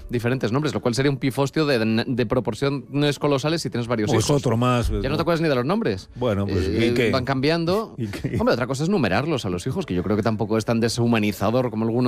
diferentes nombres, lo cual sería un pifostio de proporciones colosales si tienes varios hijos. Es otro más. Ya no te acuerdas ni de los nombres. Bueno, pues ¿y qué? Van cambiando. ¿Y qué? Hombre, otra cosa es numerarlos a los hijos, que yo creo que tampoco es tan deshumanizador como algunos